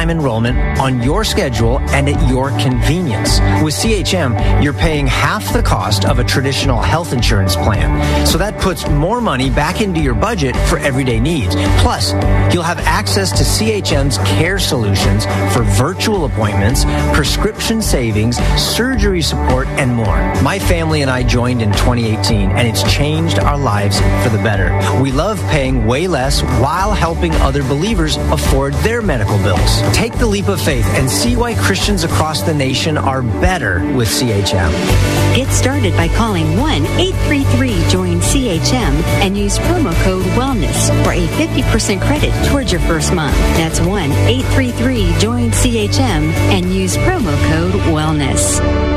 one-time enrollment on your schedule and at your convenience. With CHM, you're paying half the cost of a traditional health insurance plan. So that puts more money back into your budget for everyday needs. Plus, you'll have access to CHM's care solutions for virtual appointments, prescription savings, surgery support, and more. My family and I joined in 2018, and it's changed our lives for the better. We love paying way less while helping other believers afford their medical bills. Take the leap of faith and see why Christians across the nation are better with CHM. Get started by calling 1-833-JOIN-CHM and use promo code WELLNESS for a 50% credit towards your first month. That's 1-833-JOIN-CHM and use promo code WELLNESS.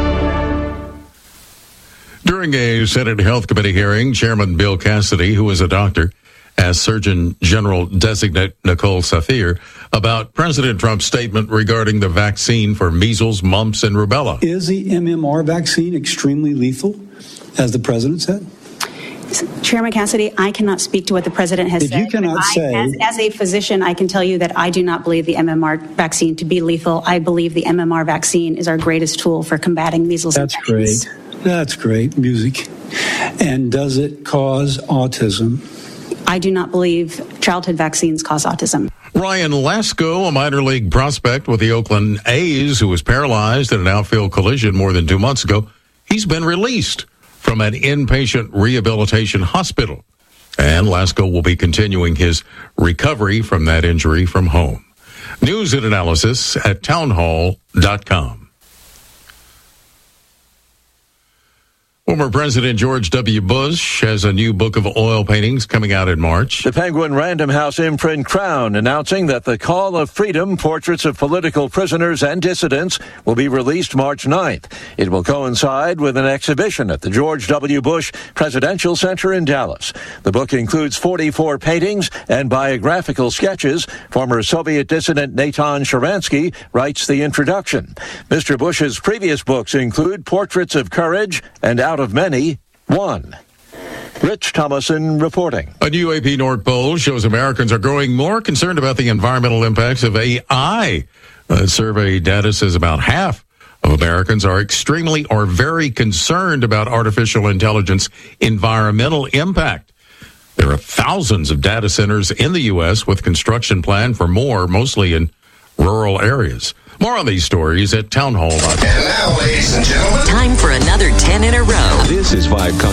During a Senate Health Committee hearing, Chairman Bill Cassidy, who is a doctor, asked Surgeon General designate Nicole Safir about President Trump's statement regarding the vaccine for measles, mumps, and rubella. Is the MMR vaccine extremely lethal, as the president said? Chairman Cassidy, I cannot speak to what the president has said. You cannot say. As a physician, I can tell you that I do not believe the MMR vaccine to be lethal. I believe the MMR vaccine is our greatest tool for combating measles. That's great. That's great music. And does it cause autism? I do not believe childhood vaccines cause autism. Ryan Lasko, a minor league prospect with the Oakland A's who was paralyzed in an outfield collision more than 2 months ago, he's been released from an inpatient rehabilitation hospital. And Lasko will be continuing his recovery from that injury from home. News and analysis at townhall.com. Former President George W. Bush has a new book of oil paintings coming out in March. The Penguin Random House imprint Crown announcing that The Call of Freedom, Portraits of Political Prisoners and Dissidents, will be released March 9th. It will coincide with an exhibition at the George W. Bush Presidential Center in Dallas. The book includes 44 paintings and biographical sketches. Former Soviet dissident Natan Sharansky writes the introduction. Mr. Bush's previous books include Portraits of Courage and Out of Many, One. Rich Thomason reporting. A new AP North poll shows Americans are growing more concerned about the environmental impacts of AI. Survey data says about half of Americans are extremely or very concerned about artificial intelligence environmental impact. There are thousands of data centers in the U.S. with construction planned for more, mostly in rural areas. More on these stories at townhall.com. And now, ladies and gentlemen, time for another 10 in a row. This is 5